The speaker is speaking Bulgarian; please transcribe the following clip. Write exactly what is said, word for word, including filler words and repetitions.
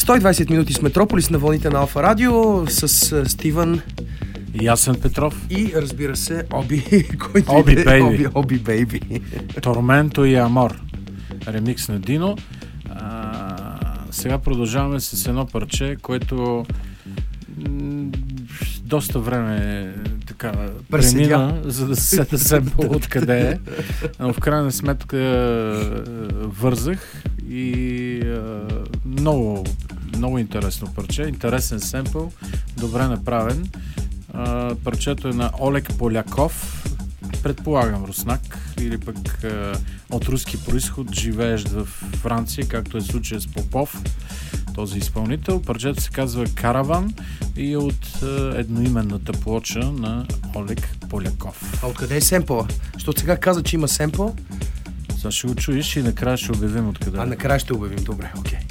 сто и двайсет минути с Метрополис на вълните на Алфа Радио с Стивън Ясен Петров и, разбира се, Оби, който Оби иде, Бейби. Оби, Оби Бейби. Торменто и Амор. Ремикс на Дино. А, сега продължаваме с едно парче, което м- доста време така премина, за да се да семпъл откъде е. Но в крайна сметка вързах и а, много, много интересно парче. Интересен семпъл, добре направен. А, парчето е на Олег Поляков, предполагам руснак или пък а, от руски происход, живеещ в Франция, както е случая с Попов, този изпълнител. Парчето се казва Караван и е от а, едноименната плоча на Олег Поляков. А откъде е семпъла? Защото сега каза, че има семпъл. Сега ще го чуеш и накрая ще обявим откъде. А накрая ще обявим, добре, окей. Okay.